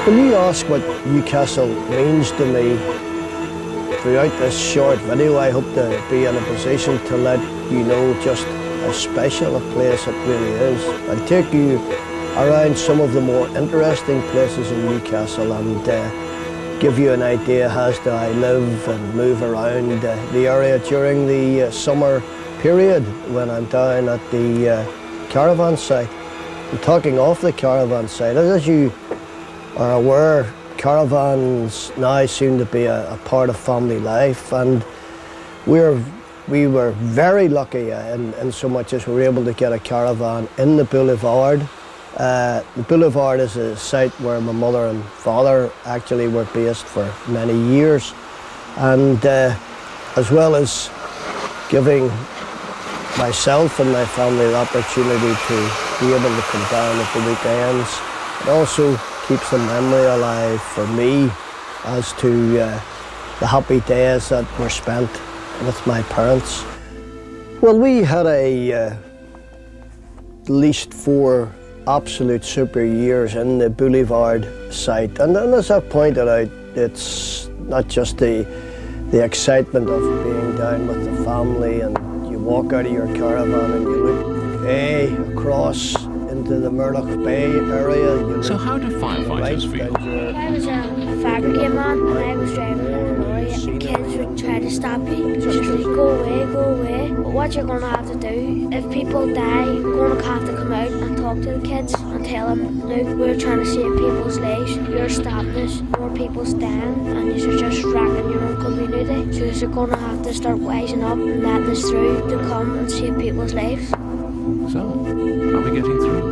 When you ask what Newcastle means to me, throughout this short video, I hope to be in a position to let you know just how special a place it really is. I'll take you around some of the more interesting places in Newcastle and give you an idea as to how I live and move around the area during the summer period when I'm down at the caravan site. I'm talking off the caravan site. As you are aware, caravans now seem to be a part of family life, and we were very lucky in so much as we were able to get a caravan in the Boulevard. The Boulevard is a site where my mother and father actually were based for many years, and as well as giving myself and my family the opportunity to be able to come down at the weekends, it also keeps the memory alive for me as to the happy days that were spent with my parents. Well, we had at least 4 absolute super years in the Boulevard site, and as I pointed out, it's not just the excitement of being down with the family, and you walk out of your caravan and you look across into the Murdoch Bay area. So how do firefighters feel? I was a fire brigade man, and I was driving in a lorry, and kids would try to stop you. Just like, go away. But what you're going to have to do, if people die, you're going to have to come out and talk to the kids and tell them, look, we're trying to save people's lives. You're stopping us, more people's dying, and you're just wrecking your own community. So you're going to have to start wising up and letting us through to come and save people's lives. So, are we getting through?